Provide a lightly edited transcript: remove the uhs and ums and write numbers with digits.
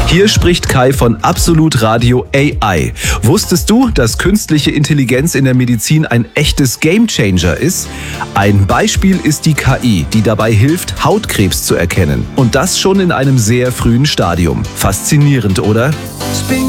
Hier spricht Kai von Absolut Radio AI. Wusstest du, dass künstliche Intelligenz in der Medizin ein echtes Gamechanger ist? Ein Beispiel ist die KI, die dabei hilft, Hautkrebs zu erkennen. Und das schon in einem sehr frühen Stadium. Faszinierend, oder?